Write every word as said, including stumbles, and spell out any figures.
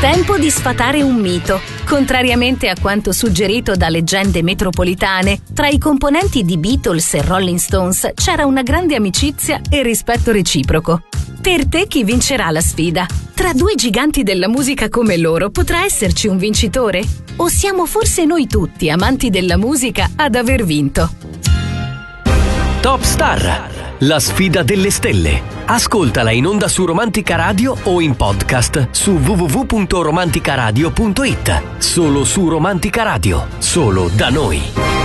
Tempo di sfatare un mito. Contrariamente a quanto suggerito da leggende metropolitane, tra i componenti di Beatles e Rolling Stones c'era una grande amicizia e rispetto reciproco. Per te chi vincerà la sfida? Tra due giganti della musica come loro potrà esserci un vincitore? O siamo forse noi tutti, amanti della musica, ad aver vinto? Top Star, la sfida delle stelle. Ascoltala in onda su Romantica Radio o in podcast su w w w punto romanticaradio punto it. Solo su Romantica Radio, solo da noi.